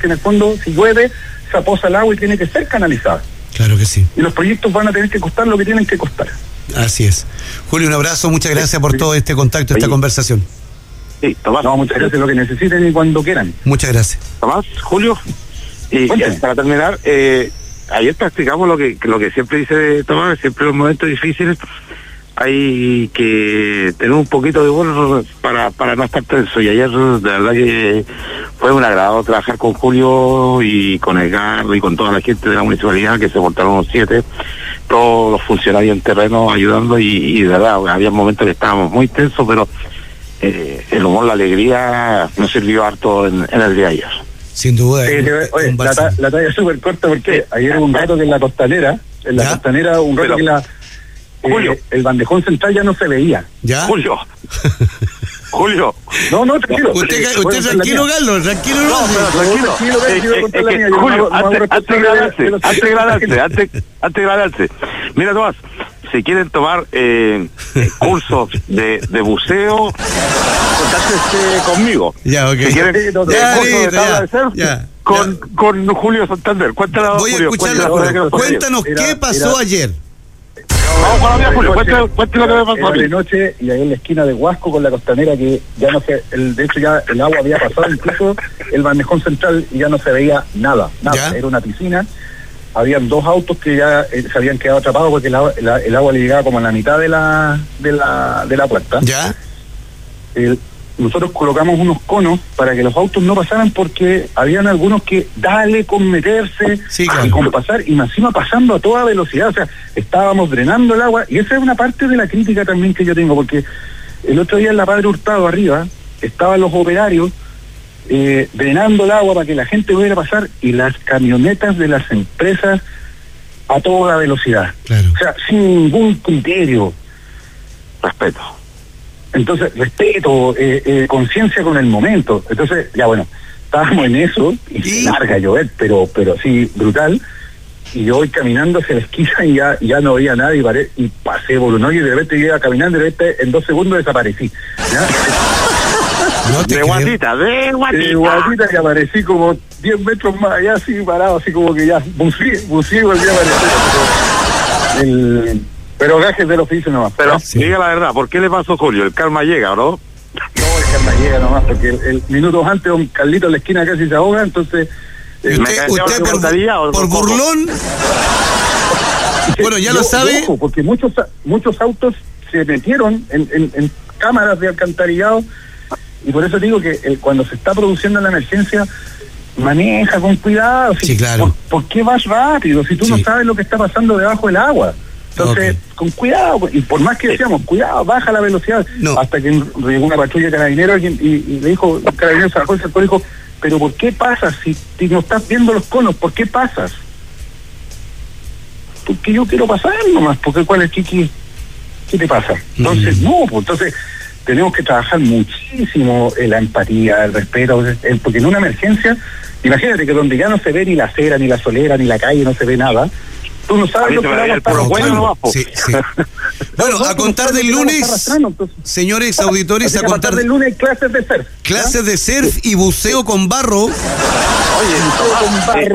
porque en el fondo, si llueve, se aposa el agua y tiene que ser canalizada. Claro que sí. Y los proyectos van a tener que costar lo que tienen que costar. Así es. Julio, un abrazo, muchas gracias por todo este contacto, esta conversación. Sí, Tomás. No, muchas gracias, lo que necesiten y cuando quieran. Muchas gracias. Tomás, Julio, y para terminar, ayer practicamos lo que siempre dice Tomás, siempre en los momentos difíciles hay que tener un poquito de humor para no estar tenso, y ayer de verdad que fue un agrado trabajar con Julio y con Edgardo y con toda la gente de la municipalidad, que se portaron los 7, todos los funcionarios en terreno ayudando, y de verdad había momentos que estábamos muy tensos, pero el humor, la alegría nos sirvió harto en el día de ayer. Sin duda. Oye, la talla es súper corta porque ayer hubo un rato que en la costanera, un rato que Julio, el bandejón central ya no se veía. ¿Ya? Julio. No, tranquilo. Usted tranquilo, Carlos, tranquilo. Julio, antes de gradarse. Mira, Tomás, si quieren tomar cursos de buceo, contáctense conmigo. Ya, ok. Si quieren cursos de tabla de surf, con Julio Santander. Cuéntanos, voy a escucharla. Cuéntanos qué pasó ayer. Vamos con la mía, Julio. Cuéntame lo que me pasó. Era de noche y ahí en la esquina de Huasco con la costanera, que ya no se, de hecho ya el agua había pasado incluso el bandejón central y ya no se veía nada. Era una piscina. Habían 2 autos que ya se habían quedado atrapados porque el agua le llegaba como a la mitad de la puerta. ¿Ya? Nosotros colocamos unos conos para que los autos no pasaran, porque habían algunos que dale con meterse y con pasar, y encima pasando a toda velocidad. O sea, estábamos drenando el agua, y esa es una parte de la crítica también que yo tengo, porque el otro día en la Padre Hurtado arriba estaban los operarios drenando el agua para que la gente pudiera pasar, y las camionetas de las empresas a toda velocidad. Claro. O sea, sin ningún criterio. Respeto. Entonces, respeto, conciencia con el momento. Entonces, ya bueno, estábamos en eso, y se larga a llover, pero así brutal, y yo voy caminando hacia la esquina y ya no veía nada, y pasé por un hoyo, y de repente iba caminando, y de repente en 2 segundos desaparecí. ¿Ya? De guatita, que aparecí como 10 metros más allá, así parado, así como que ya buceé y volví a aparecer. Pero gajes del oficio nomás. Pero diga la verdad, ¿por qué le pasó, Julio? El karma llega, ¿no? No, el karma llega nomás, porque el minutos antes don Carlito en la esquina casi se ahoga, entonces... ¿Usted por burlón? Bueno, ya lo sabe. Ojo, porque muchos autos se metieron en cámaras de alcantarillado, y por eso digo que cuando se está produciendo la emergencia, maneja con cuidado. Sí, claro. ¿Por qué vas rápido si tú no sabes lo que está pasando debajo del agua? Entonces, con cuidado, y por más que decíamos, cuidado, baja la velocidad, hasta que llegó una patrulla de carabineros y le dijo, el carabinero se bajó, y dijo, pero ¿por qué pasas si no estás viendo los conos? ¿Por qué pasas? Porque yo quiero pasar nomás, porque ¿qué te pasa? Entonces, entonces tenemos que trabajar muchísimo la empatía, el respeto, porque en una emergencia, imagínate que donde ya no se ve ni la acera, ni la solera, ni la calle, no se ve nada. Tú no sabes lo que va a pasar. Bueno, a contar del lunes, señores auditores, a contar del lunes clases de surf. Clases de surf y buceo con barro. Oye,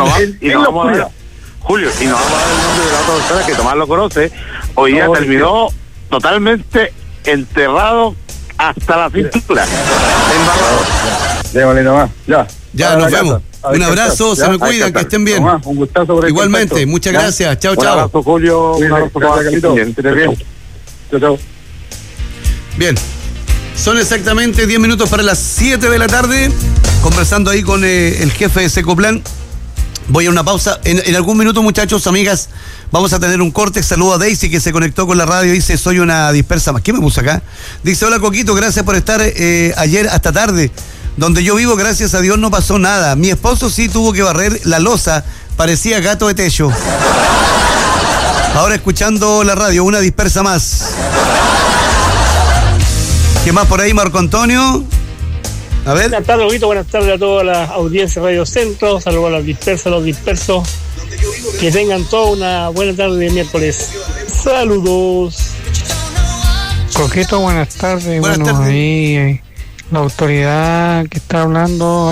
Julio, y nos vamos a dar el nombre de la otra persona que Tomás lo conoce. Hoy día terminó totalmente enterrado hasta la cintura. Déjale nomás, ya nos vemos. Un abrazo, se me cuidan, que estén bien. Un gustazo por el igualmente, contacto. muchas gracias. Chao, chao. Un abrazo, Julio. Un abrazo, Carlito. Chao. Bien, son exactamente 10 minutos para las 7 de la tarde, conversando ahí con el jefe de Secoplan. Voy a una pausa. En algún minuto, muchachos, amigas, vamos a tener un corte. Saludo a Daisy, que se conectó con la radio. Dice, soy una dispersa más. ¿Qué me puso acá? Dice, hola, Coquito, gracias por estar ayer hasta tarde. Donde yo vivo, gracias a Dios, no pasó nada. Mi esposo sí tuvo que barrer la loza. Parecía gato de techo. Ahora escuchando la radio, una dispersa más. ¿Qué más por ahí, Marco Antonio? A ver. Buenas tardes, Huguito. Buenas tardes a toda la audiencia de Radio Centro. Saludos a los dispersos. Que tengan toda una buena tarde de miércoles. Saludos. Coquito, buenas tardes. Buenas tardes. Ahí la autoridad que está hablando